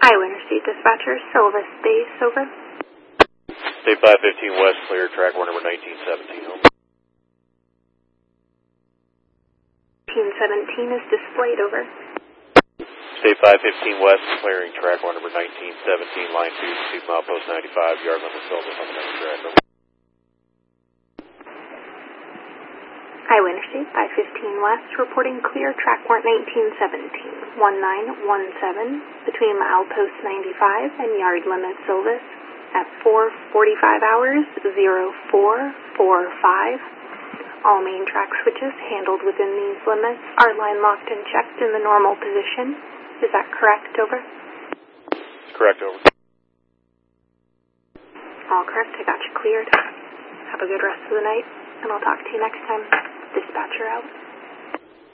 Iowa Interstate Dispatcher, Silvis Base, over. State 515 West, clear, track one number 1917, over. 1917 is displayed, over. State 515 West, clearing track one number 1917, line 2, mile post 95, yard limit Silvis on the main track, over. Iowa Interstate 515 West, reporting clear, track warrant 1917, 1917, between milepost 95 and yard limit Silvis at 4:45 hours, 0445. All main track switches handled within these limits are line locked and checked in the normal position. Is that correct, over? Correct, over. All correct, I got you cleared. Have a good rest of the night, and I'll talk to you next time. Dispatcher out.